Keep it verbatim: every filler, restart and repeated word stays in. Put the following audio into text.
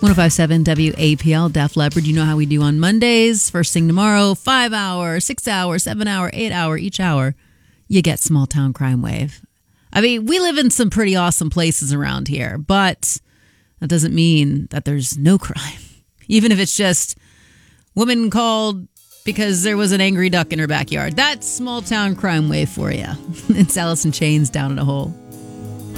oh five point seven W A P L, Def Leppard. You know how we do on Mondays. First thing tomorrow, five hour, six hour, seven hour, eight hour. Each hour, you get Small Town Crime Wave. I mean, we live in some pretty awesome places around here, but that doesn't mean that there's no crime. Even if it's just woman called because there was an angry duck in her backyard. That's Small Town Crime Wave for you. It's Alice in Chains, Down in a Hole.